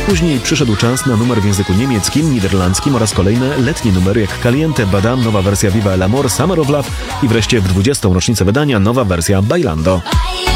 Później przyszedł czas na numer w języku niemieckim, niderlandzkim oraz kolejne letnie numery jak Caliente, Badam, nowa wersja Viva el Amor, Summer of Love i wreszcie w 20. rocznicę wydania nowa wersja Bailando.